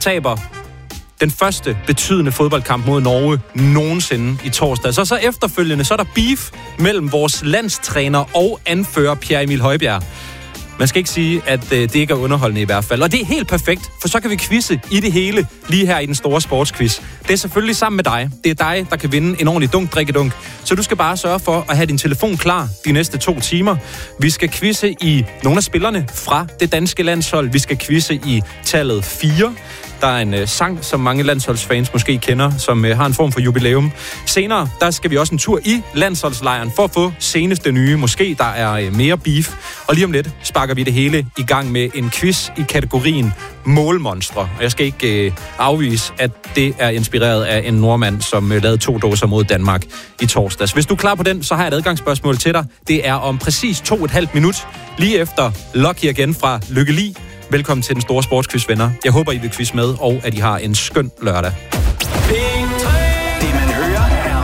taber den første betydende fodboldkamp mod Norge nogensinde i torsdag. Så efterfølgende, så er der beef mellem vores landstræner og anfører Pierre-Emil Højbjerg. Man skal ikke sige, at det ikke er underholdende i hvert fald. Og det er helt perfekt, for så kan vi quizze i det hele lige her i den store sportsquiz. Det er selvfølgelig sammen med dig. Det er dig, der kan vinde en ordentlig drikkedunk. Så du skal bare sørge for at have din telefon klar de næste 2 timer. Vi skal quizze i nogle af spillerne fra det danske landshold. Vi skal quizze i tallet 4. Der er en sang, som mange landsholdsfans måske kender, som har en form for jubilæum. Senere, der skal vi også en tur i landsholdslejren for at få seneste nye. Måske der er mere beef. Og lige om lidt sparker vi det hele i gang med en quiz i kategorien målmonstre. Og jeg skal ikke afvise, at det er inspireret af en nordmand, som lavede 2 dåser mod Danmark i torsdags. Hvis du er klar på den, så har jeg et adgangsspørgsmål til dig. Det er om præcis 2,5 minut, lige efter Lucky igen fra Lykkeli. Velkommen til den store sportsquiz, venner. Jeg håber, I vil quiz med, og at I har en skøn lørdag. Penge